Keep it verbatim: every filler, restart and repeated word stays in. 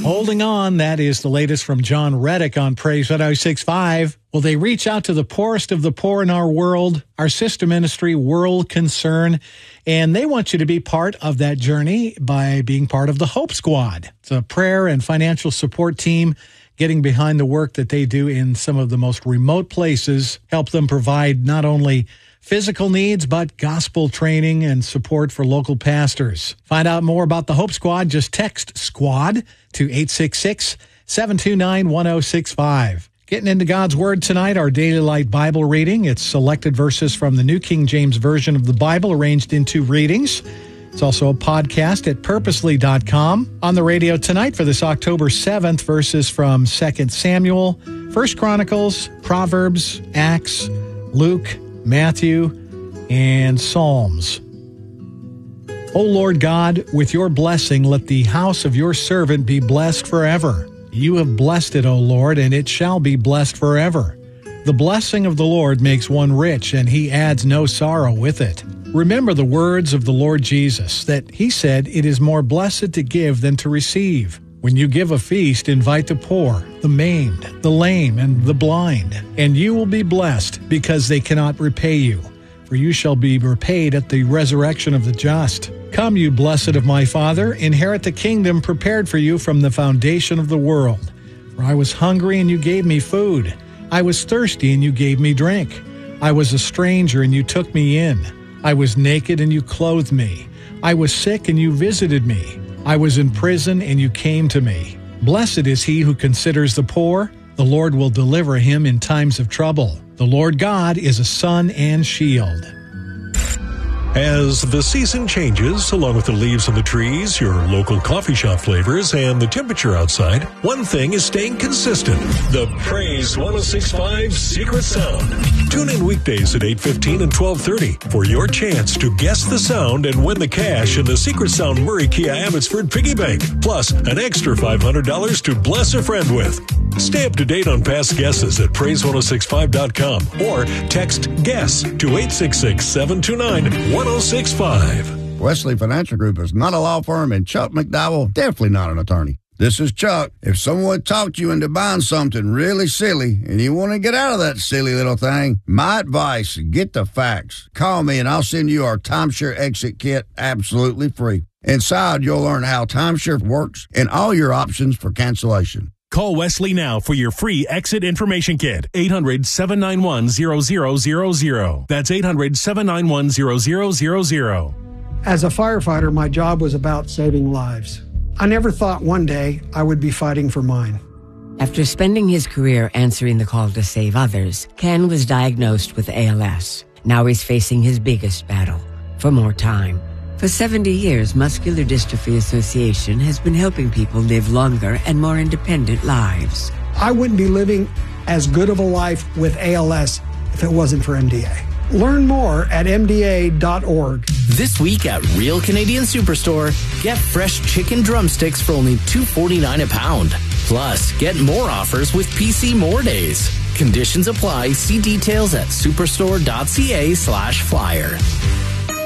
Holding on, that is the latest from John Reddick on Praise one oh six point five. Will they reach out to the poorest of the poor in our world, our sister ministry, World Concern? And they want you to be part of that journey by being part of the Hope Squad. It's a prayer and financial support team getting behind the work that they do in some of the most remote places, help them provide not only physical needs, but gospel training and support for local pastors. Find out more about the Hope Squad. Just text SQUAD to eight six six, seven two nine, one oh six five. Getting into God's Word tonight, our Daily Light Bible reading. It's selected verses from the New King James Version of the Bible arranged into readings. It's also a podcast at purposely dot com. On the radio tonight for this October seventh, verses from Second Samuel, First Chronicles, Proverbs, Acts, Luke, Matthew, and Psalms. O Lord God, with your blessing, let the house of your servant be blessed forever. You have blessed it, O Lord, and it shall be blessed forever. The blessing of the Lord makes one rich, and he adds no sorrow with it. Remember the words of the Lord Jesus, that he said, it is more blessed to give than to receive. When you give a feast, invite the poor, the maimed, the lame, and the blind, and you will be blessed, because they cannot repay you. For you shall be repaid at the resurrection of the just. Come, you blessed of my Father, inherit the kingdom prepared for you from the foundation of the world. For I was hungry, and you gave me food. I was thirsty, and you gave me drink. I was a stranger, and you took me in. I was naked, and you clothed me. I was sick, and you visited me. I was in prison, and you came to me. Blessed is he who considers the poor. The Lord will deliver him in times of trouble. The Lord God is a sun and shield. As the season changes, along with the leaves on the trees, your local coffee shop flavors, and the temperature outside, one thing is staying consistent. The Praise one oh six point five Secret Sound. Tune in weekdays at eight fifteen and twelve thirty for your chance to guess the sound and win the cash in the Secret Sound Murray Kia Abbotsford Piggy Bank, plus an extra five hundred dollars to bless a friend with. Stay up to date on past guesses at praise one oh six five dot com or text GUESS to eight six six, seven two nine, one oh six five. Wesley Financial Group is not a law firm, and Chuck McDowell definitely not an attorney. This is Chuck. If someone talked you into buying something really silly and you want to get out of that silly little thing, my advice, get the facts. Call me and I'll send you our timeshare exit kit absolutely free. Inside, you'll learn how timeshare works and all your options for cancellation. Call Wesley now for your free exit information kit. eight hundred, seven nine one, zero zero zero zero. That's eight hundred, seven nine one, zero zero zero zero. As a firefighter, my job was about saving lives. I never thought one day I would be fighting for mine. After spending his career answering the call to save others, Ken was diagnosed with A L S. Now he's facing his biggest battle, for more time. For seventy years, Muscular Dystrophy Association has been helping people live longer and more independent lives. I wouldn't be living as good of a life with A L S if it wasn't for M D A. Learn more at M D A dot org. This week at Real Canadian Superstore, get fresh chicken drumsticks for only two forty-nine a pound. Plus, get more offers with P C More Days. Conditions apply. See details at superstore dot c a slash flyer.